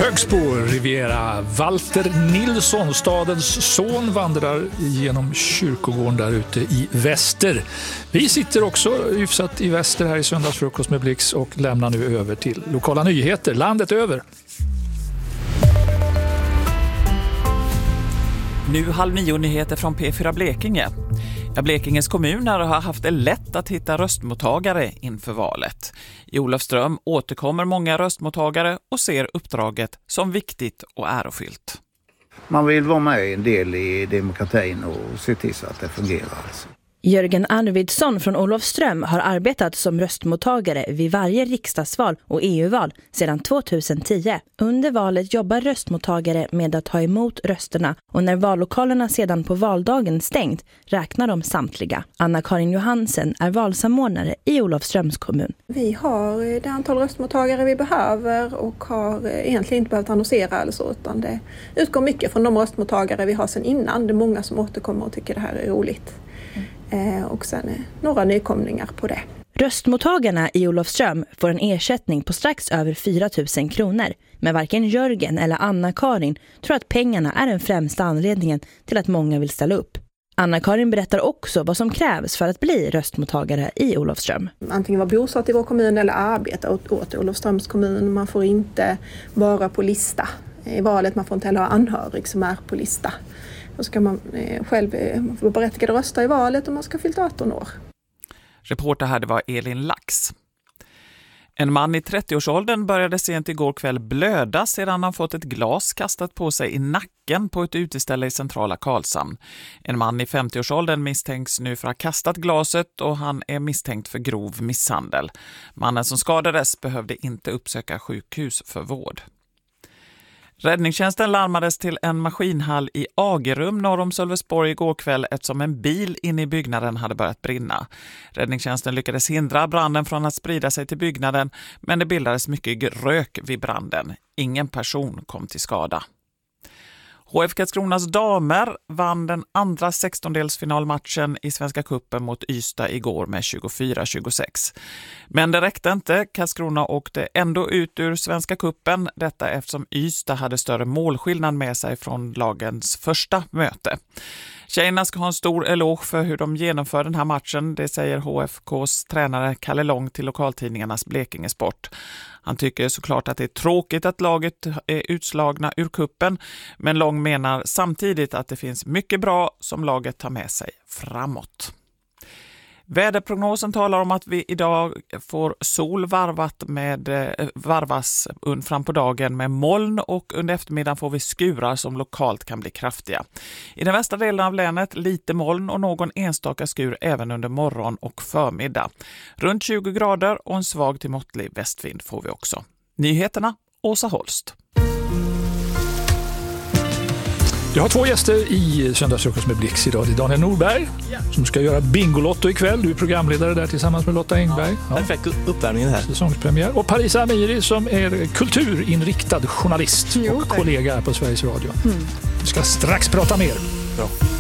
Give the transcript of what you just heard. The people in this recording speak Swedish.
Högsbo Riviera. Walter Nilsson, stadens son, vandrar genom kyrkogården där ute i väster. Vi sitter också hyfsat i väster här i Söndagsfrukost med Blix och lämnar nu över till lokala nyheter landet över. Nu 8:30 nyheter från P4 Blekinge. Blekinges kommuner har haft det lätt att hitta röstmottagare inför valet. I Olofström återkommer många röstmottagare och ser uppdraget som viktigt och ärofyllt. Man vill vara med en del i demokratin och se till så att det fungerar. Alltså. Jörgen Arvidsson från Olofström har arbetat som röstmottagare vid varje riksdagsval och EU-val sedan 2010. Under valet jobbar röstmottagare med att ta emot rösterna och när vallokalerna sedan på valdagen stängt räknar de samtliga. Anna-Karin Johansen är valsamordnare i Olofströms kommun. Vi har det antal röstmottagare vi behöver och har egentligen inte behövt annonsera eller så, utan det utgår mycket från de röstmottagare vi har sedan innan. Det är många som återkommer och tycker det här är roligt. Och sen några nykomlingar på det. Röstmottagarna i Olofström får en ersättning på strax över 4 000 kronor. Men varken Jörgen eller Anna-Karin tror att pengarna är den främsta anledningen till att många vill ställa upp. Anna-Karin berättar också vad som krävs för att bli röstmottagare i Olofström. Antingen vara bosatt i vår kommun eller arbeta åt Olofströms kommun. Man får inte vara på lista i valet, man får inte heller ha anhörig som är på lista. Då ska man själv vara berättigad att rösta i valet och man ska fyllt 18 år. Reporter här, det var Elin Lax. En man i 30-årsåldern började sent igår kväll blöda sedan han fått ett glas kastat på sig i nacken på ett uteställe i centrala Karlshamn. En man i 50-årsåldern misstänks nu för att ha kastat glaset och han är misstänkt för grov misshandel. Mannen som skadades behövde inte uppsöka sjukhus för vård. Räddningstjänsten larmades till en maskinhall i Agerum norr om Sölvesborg igår kväll eftersom en bil inne i byggnaden hade börjat brinna. Räddningstjänsten lyckades hindra branden från att sprida sig till byggnaden, men det bildades mycket rök vid branden. Ingen person kom till skada. HF Karlskronas damer vann den andra 16-delsfinalmatchen i Svenska cupen mot Ystad igår med 24-26. Men det räckte inte. Karlskrona åkte ändå ut ur Svenska cupen, detta eftersom Ystad hade större målskillnad med sig från lagens första möte. Tjejerna ska ha en stor eloge för hur de genomför den här matchen, det säger HFKs tränare Kalle Lång till lokaltidningarnas Blekinge Sport. Han tycker såklart att det är tråkigt att laget är utslagna ur kuppen, men Lång menar samtidigt att det finns mycket bra som laget tar med sig framåt. Väderprognosen talar om att vi idag får sol varvas fram på dagen med moln och under eftermiddagen får vi skurar som lokalt kan bli kraftiga. I den västra delen av länet lite moln och någon enstaka skur även under morgon och förmiddag. Runt 20 grader och en svag till måttlig västvind får vi också. Nyheterna, Åsa Holst. Jag har 2 gäster i Söndagsfrukost med Blix idag. Det är Daniel Norberg som ska göra Bingolotto ikväll. Du är programledare där tillsammans med Lotta Engberg. Ja. Perfekt uppvärmning här. Säsongspremiär. Och Parisa Amiri som är kulturinriktad journalist och kollega på Sveriges Radio. Vi ska strax prata mer. Bra.